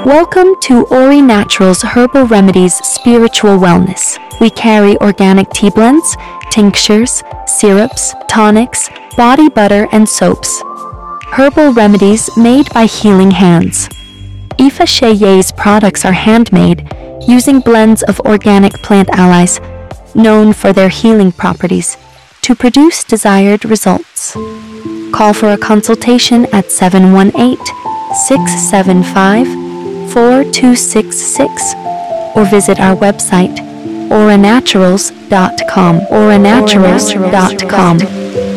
Welcome to Ori Naturals Herbal Remedies Spiritual Wellness. We carry organic tea blends, tinctures, syrups, tonics, body butter, and soaps. Herbal remedies made by healing hands. Ifa Sheye's products are handmade using blends of organic plant allies known for their healing properties to produce desired results. Call for a consultation at 718-675-4266 or visit our website auranaturals.com.